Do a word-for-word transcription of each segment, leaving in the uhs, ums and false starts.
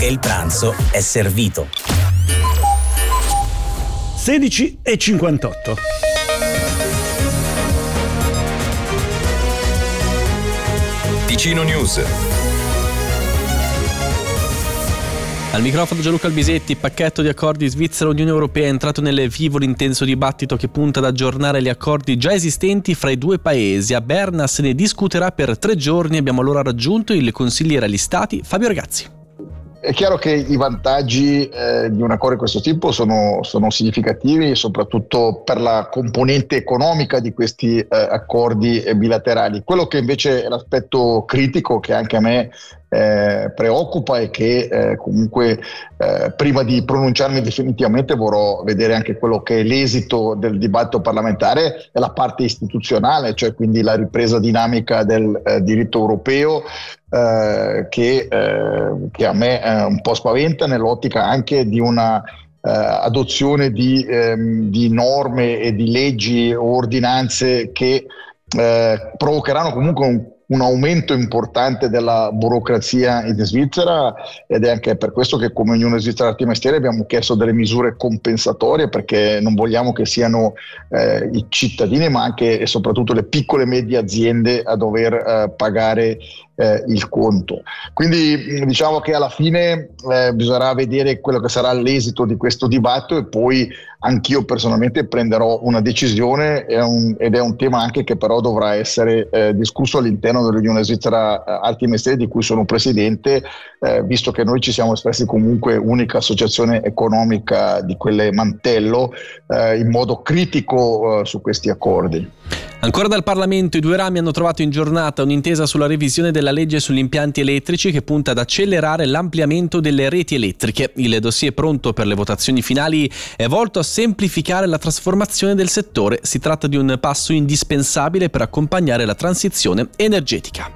e il pranzo è servito. sedici e cinquantotto. Ticino News. Al microfono Gianluca Albisetti. Il pacchetto di accordi Svizzera-Unione Europea è entrato nel vivo l'intenso dibattito che punta ad aggiornare gli accordi già esistenti fra i due paesi. A Berna se ne discuterà per tre giorni. Abbiamo allora raggiunto il consigliere agli Stati Fabio Ragazzi. È chiaro che i vantaggi eh, di un accordo di questo tipo sono, sono significativi, soprattutto per la componente economica di questi eh, accordi bilaterali. Quello che invece è l'aspetto critico, che anche a me eh, preoccupa, è che eh, comunque eh, prima di pronunciarmi definitivamente vorrò vedere anche quello che è l'esito del dibattito parlamentare e la parte istituzionale, cioè quindi la ripresa dinamica del eh, diritto europeo, Eh, che, eh, che a me eh, un po' spaventa, nell'ottica anche di una eh, adozione di, ehm, di norme e di leggi o ordinanze che eh, provocheranno comunque un un aumento importante della burocrazia in Svizzera, ed è anche per questo che come Unione Svizzera Arti e Mestieri abbiamo chiesto delle misure compensatorie, perché non vogliamo che siano eh, i cittadini ma anche e soprattutto le piccole e medie aziende a dover eh, pagare eh, il conto. Quindi diciamo che alla fine eh, bisognerà vedere quello che sarà l'esito di questo dibattito, e poi anch'io personalmente prenderò una decisione, è un, ed è un tema anche che però dovrà essere eh, discusso all'interno dell'Unione Svizzera Arti e Mestieri, di cui sono presidente, eh, visto che noi ci siamo espressi comunque unica associazione economica di quelle Mantello eh, in modo critico eh, su questi accordi. Ancora dal Parlamento, i due rami hanno trovato in giornata un'intesa sulla revisione della legge sugli impianti elettrici che punta ad accelerare l'ampliamento delle reti elettriche. Il dossier pronto per le votazioni finali è volto a semplificare la trasformazione del settore. Si tratta di un passo indispensabile per accompagnare la transizione energetica.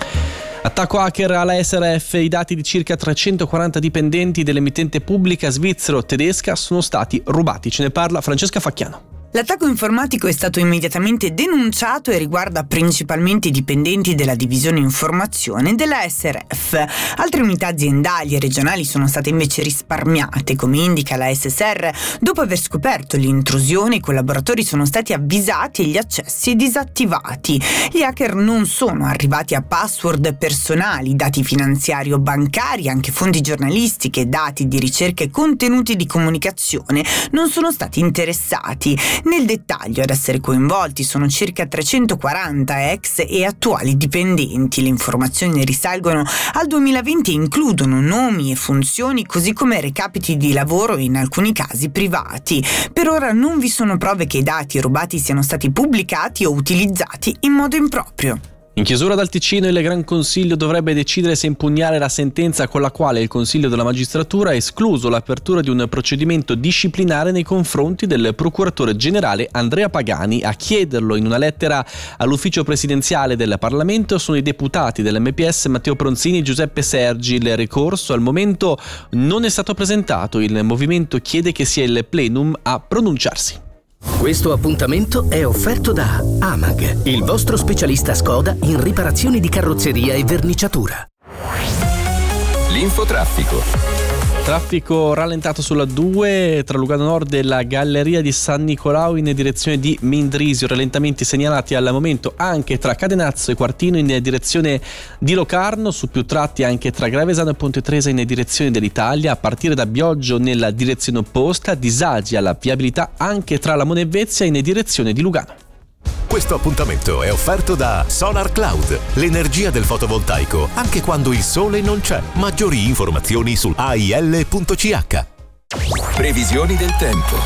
Attacco hacker alla S R F, i dati di circa trecentoquaranta dipendenti dell'emittente pubblica svizzero-tedesca sono stati rubati. Ce ne parla Francesca Facchiano. L'attacco informatico è stato immediatamente denunciato e riguarda principalmente i dipendenti della divisione informazione della S R F. Altre unità aziendali e regionali sono state invece risparmiate, come indica la S S R. Dopo aver scoperto l'intrusione, i collaboratori sono stati avvisati e gli accessi disattivati. Gli hacker non sono arrivati a password personali, dati finanziari o bancari, anche fonti giornalistiche, dati di ricerca e contenuti di comunicazione non sono stati interessati. Nel dettaglio, ad essere coinvolti sono circa trecentoquaranta ex e attuali dipendenti. Le informazioni risalgono al duemilaventi e includono nomi e funzioni, così come recapiti di lavoro e in alcuni casi privati. Per ora non vi sono prove che i dati rubati siano stati pubblicati o utilizzati in modo improprio. In chiusura dal Ticino, il Gran Consiglio dovrebbe decidere se impugnare la sentenza con la quale il Consiglio della Magistratura ha escluso l'apertura di un procedimento disciplinare nei confronti del procuratore generale Andrea Pagani. A chiederlo in una lettera all'ufficio presidenziale del Parlamento sono i deputati dell'M P S Matteo Pronzini e Giuseppe Sergi. Il ricorso al momento non è stato presentato. Il movimento chiede che sia il plenum a pronunciarsi. Questo appuntamento è offerto da Amag, il vostro specialista Skoda in riparazioni di carrozzeria e verniciatura. L'infotraffico. Traffico rallentato sulla due tra Lugano Nord e la Galleria di San Nicolao in direzione di Mendrisio. Rallentamenti segnalati al momento anche tra Cadenazzo e Quartino in direzione di Locarno, su più tratti anche tra Gravesano e Ponte Tresa in direzione dell'Italia. A partire da Bioggio nella direzione opposta, disagi alla viabilità anche tra la Monevezia in direzione di Lugano. Questo appuntamento è offerto da Solar Cloud, l'energia del fotovoltaico anche quando il sole non c'è. Maggiori informazioni su a i l punto c h. Previsioni del tempo.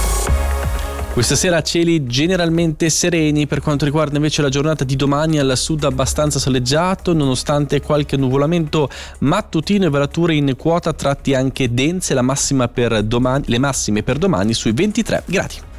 Questa sera cieli generalmente sereni. Per quanto riguarda invece la giornata di domani, al sud abbastanza soleggiato nonostante qualche nuvolamento mattutino e temperature in quota a tratti anche dense. La massima per domani, le massime per domani sui ventitré gradi.